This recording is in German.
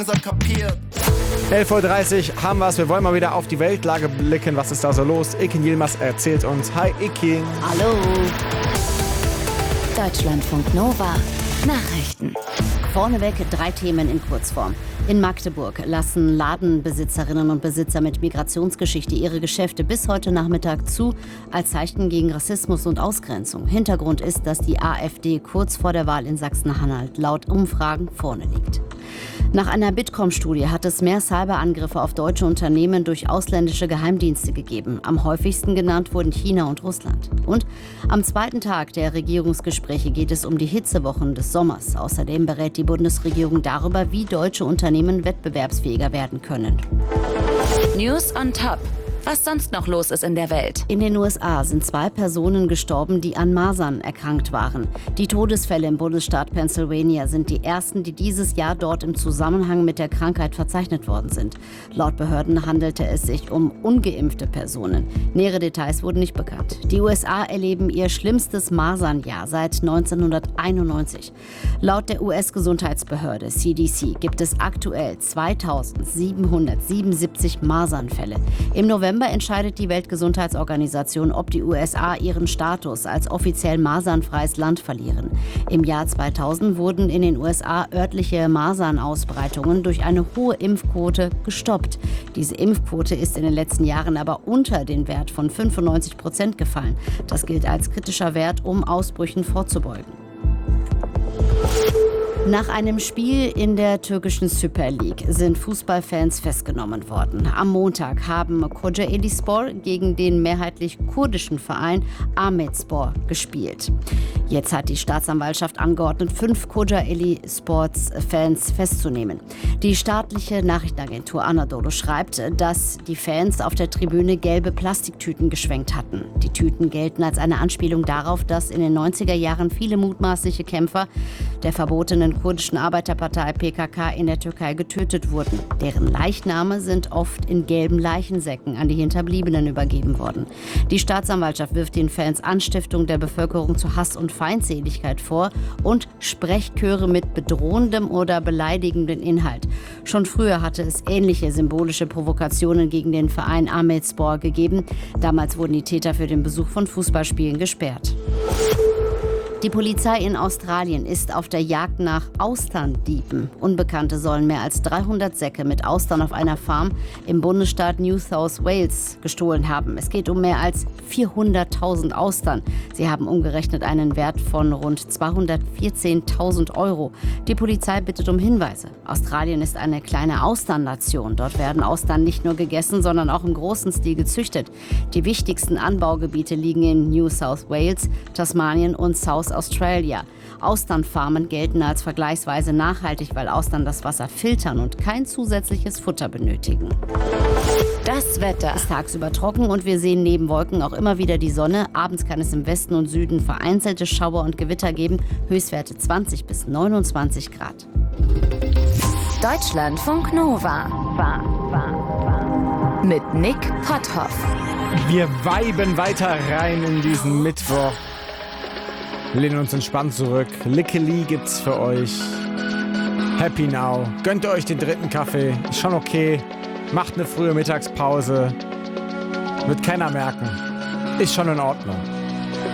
11:30 Uhr haben wir's. Wir wollen mal wieder auf die Weltlage blicken. Was ist da so los? Ikin Yilmaz erzählt uns. Hi Ikin. Hallo. Deutschlandfunk Nova. Nachrichten. Vorneweg 3 Themen in Kurzform. In Magdeburg lassen Ladenbesitzerinnen und Besitzer mit Migrationsgeschichte ihre Geschäfte bis heute Nachmittag zu, als Zeichen gegen Rassismus und Ausgrenzung. Hintergrund ist, dass die AfD kurz vor der Wahl in Sachsen-Anhalt laut Umfragen vorne liegt. Nach einer Bitkom-Studie hat es mehr Cyberangriffe auf deutsche Unternehmen durch ausländische Geheimdienste gegeben. Am häufigsten genannt wurden China und Russland. Und am zweiten Tag der Regierungsgespräche geht es um die Hitzewochen des Sommers. Außerdem berät die Bundesregierung darüber, wie deutsche Unternehmen wettbewerbsfähiger werden können. News on Top. Was sonst noch los ist in der Welt. In den USA sind 2 Personen gestorben, die an Masern erkrankt waren. Die Todesfälle im Bundesstaat Pennsylvania sind die ersten, die dieses Jahr dort im Zusammenhang mit der Krankheit verzeichnet worden sind. Laut Behörden handelte es sich um ungeimpfte Personen. Nähere Details wurden nicht bekannt. Die USA erleben ihr schlimmstes Masernjahr seit 1991. Laut der US-Gesundheitsbehörde CDC gibt es aktuell 2777 Masernfälle. Im November entscheidet die Weltgesundheitsorganisation, ob die USA ihren Status als offiziell masernfreies Land verlieren. Im Jahr 2000 wurden in den USA örtliche Masernausbreitungen durch eine hohe Impfquote gestoppt. Diese Impfquote ist in den letzten Jahren aber unter den Wert von 95% gefallen. Das gilt als kritischer Wert, um Ausbrüchen vorzubeugen. Nach einem Spiel in der türkischen Süper Lig sind Fußballfans festgenommen worden. Am Montag haben Kocaelispor gegen den mehrheitlich kurdischen Verein Ahmetspor gespielt. Jetzt hat die Staatsanwaltschaft angeordnet, 5 Kocaelispor-Fans festzunehmen. Die staatliche Nachrichtenagentur Anadolu schreibt, dass die Fans auf der Tribüne gelbe Plastiktüten geschwenkt hatten. Die Tüten gelten als eine Anspielung darauf, dass in den 90er Jahren viele mutmaßliche Kämpfer der verbotenen kurdischen Arbeiterpartei PKK in der Türkei getötet wurden. Deren Leichname sind oft in gelben Leichensäcken an die Hinterbliebenen übergeben worden. Die Staatsanwaltschaft wirft den Fans Anstiftung der Bevölkerung zu Hass und Feindseligkeit vor und Sprechchöre mit bedrohendem oder beleidigendem Inhalt. Schon früher hatte es ähnliche symbolische Provokationen gegen den Verein Ahmetspor gegeben. Damals wurden die Täter für den Besuch von Fußballspielen gesperrt. Die Polizei in Australien ist auf der Jagd nach Austerndieben. Unbekannte sollen mehr als 300 Säcke mit Austern auf einer Farm im Bundesstaat New South Wales gestohlen haben. Es geht um mehr als 400.000 Austern. Sie haben umgerechnet einen Wert von rund 214.000 Euro. Die Polizei bittet um Hinweise. Australien ist eine kleine Austernnation. Dort werden Austern nicht nur gegessen, sondern auch im großen Stil gezüchtet. Die wichtigsten Anbaugebiete liegen in New South Wales, Tasmanien und South Australia. Austernfarmen gelten als vergleichsweise nachhaltig, weil Austern das Wasser filtern und kein zusätzliches Futter benötigen. Das Wetter. Es ist tagsüber trocken und wir sehen neben Wolken auch immer wieder die Sonne. Abends kann es im Westen und Süden vereinzelte Schauer und Gewitter geben. Höchstwerte 20 bis 29 Grad. Deutschlandfunk Nova. Mit Nick Potthoff. Wir weiben weiter rein in diesen Mittwoch. Wir lehnen uns entspannt zurück. Lickeli gibt's für euch. Happy Now. Gönnt ihr euch den 3. Kaffee. Ist schon okay. Macht eine frühe Mittagspause. Wird keiner merken. Ist schon in Ordnung.